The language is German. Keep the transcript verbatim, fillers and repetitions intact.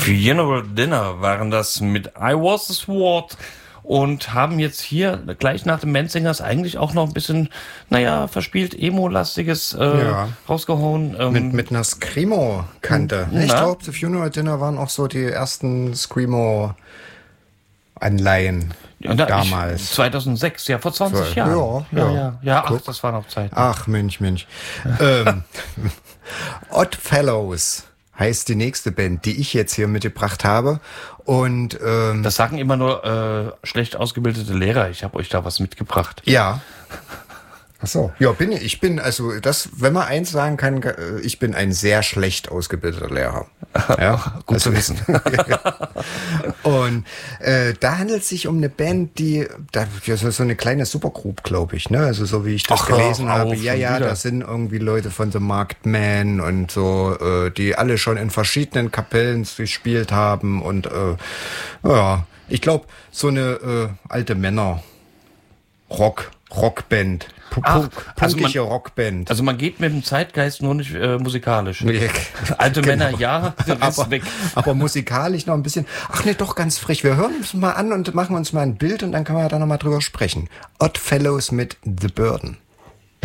Funeral Dinner waren das mit I Was the Sword und haben jetzt hier gleich nach dem Menzingers eigentlich auch noch ein bisschen, naja, verspielt Emo-lastiges äh, ja. rausgehauen. Ähm, mit, mit einer Screamo-Kante. Ich glaube, The Funeral Dinner waren auch so die ersten Screamo-Anleihen. Ja, da, damals. Ich, zweitausendsechs, ja, vor zwanzig Jahren. Ja, ja. ja, ja. ja ach, das war noch Zeit. Ach, Mensch, Mensch. ähm, Odd Fellows heißt die nächste Band, die ich jetzt hier mitgebracht habe. Und ähm, das sagen immer nur äh, schlecht ausgebildete Lehrer. Ich habe euch da was mitgebracht. Ja. Ach so. Ja, bin ich. Ich bin, also das, wenn man eins sagen kann, ich bin ein sehr schlecht ausgebildeter Lehrer. Ja, gut also, zu wissen. Und äh, da handelt es sich um eine Band, die, da so, so eine kleine Supergroup, glaube ich, ne? Also so wie ich das Ach, gelesen habe. auf, Ja, ja, wieder. da sind irgendwie Leute von The Marked Man und so, äh, die alle schon in verschiedenen Kapellen gespielt haben und äh, ja, ich glaube, so eine äh, alte Männer Rock, Rockband. Ach, also man, Rockband. Also man geht mit dem Zeitgeist nur nicht äh, musikalisch. Alte genau. Männer, ja, der aber, ist weg. Aber musikalisch noch ein bisschen. Ach nee, doch ganz frisch. Wir hören uns mal an und machen uns mal ein Bild und dann können wir da noch mal drüber sprechen. Odd Fellows mit The Burden.